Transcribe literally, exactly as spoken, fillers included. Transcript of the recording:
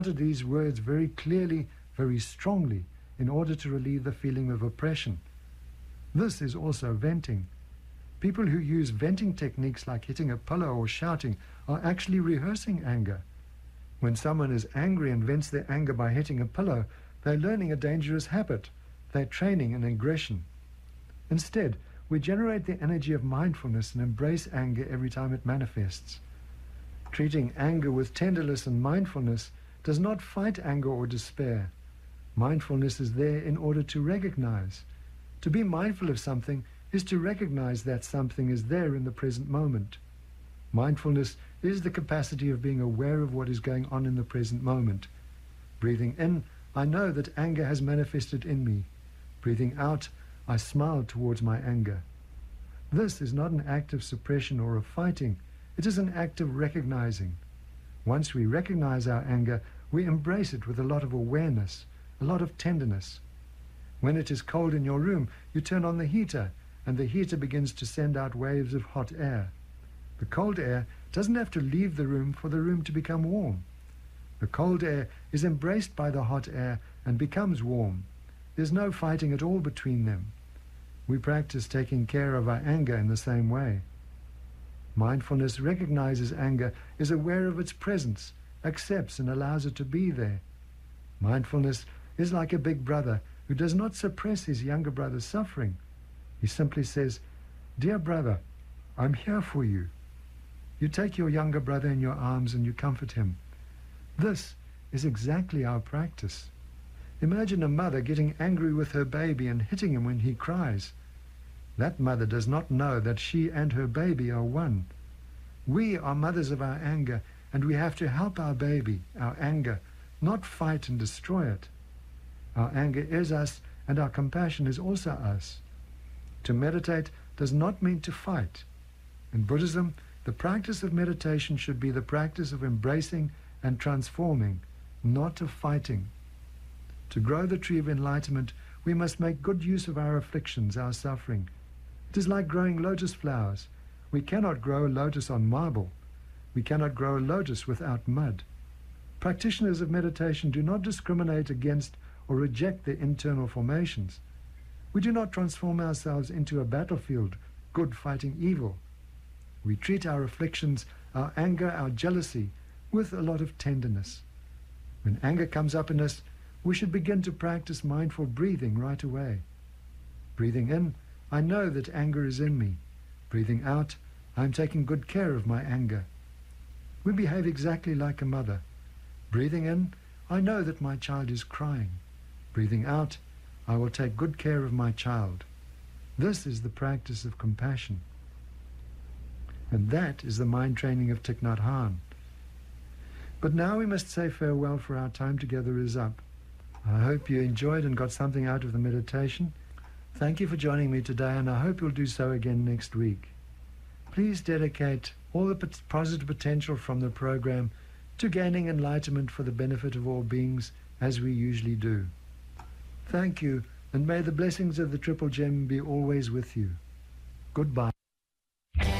these words very clearly, very strongly, in order to relieve the feeling of oppression. This is also venting. People who use venting techniques like hitting a pillow or shouting are actually rehearsing anger. When someone is angry and vents their anger by hitting a pillow, they're learning a dangerous habit. They're training an aggression. Instead, we generate the energy of mindfulness and embrace anger every time it manifests. Treating anger with tenderness and mindfulness does not fight anger or despair. Mindfulness is there in order to recognize. To be mindful of something is to recognize that something is there in the present moment. Mindfulness is the capacity of being aware of what is going on in the present moment. Breathing in, I know that anger has manifested in me. Breathing out, I smile towards my anger. This is not an act of suppression or of fighting. It is an act of recognizing. Once we recognize our anger, we embrace it with a lot of awareness, a lot of tenderness. When it is cold in your room, you turn on the heater, and the heater begins to send out waves of hot air. The cold air doesn't have to leave the room for the room to become warm. The cold air is embraced by the hot air and becomes warm. There's no fighting at all between them. We practice taking care of our anger in the same way. Mindfulness recognizes anger, is aware of its presence, accepts and allows it to be there. Mindfulness is like a big brother who does not suppress his younger brother's suffering. He simply says, "Dear brother, I'm here for you." You take your younger brother in your arms and you comfort him. This is exactly our practice. Imagine a mother getting angry with her baby and hitting him when he cries. That mother does not know that she and her baby are one. We are mothers of our anger, and we have to help our baby, our anger, not fight and destroy it. Our anger is us, and our compassion is also us. To meditate does not mean to fight. In Buddhism, the practice of meditation should be the practice of embracing and transforming, not of fighting. To grow the tree of enlightenment, we must make good use of our afflictions, our suffering. It is like growing lotus flowers. We cannot grow a lotus on marble. We cannot grow a lotus without mud. Practitioners of meditation do not discriminate against or reject their internal formations. We do not transform ourselves into a battlefield, good fighting evil. We treat our afflictions, our anger, our jealousy, with a lot of tenderness. When anger comes up in us, we should begin to practice mindful breathing right away. Breathing in, I know that anger is in me. Breathing out, I am taking good care of my anger. We behave exactly like a mother. Breathing in, I know that my child is crying. Breathing out, I will take good care of my child. This is the practice of compassion. And that is the mind training of Thich Nhat Hanh. But now we must say farewell, for our time together is up. I hope you enjoyed and got something out of the meditation. Thank you for joining me today, and I hope you'll do so again next week. Please dedicate all the pot- positive potential from the program to gaining enlightenment for the benefit of all beings, as we usually do. Thank you, and may the blessings of the Triple Gem be always with you. Goodbye.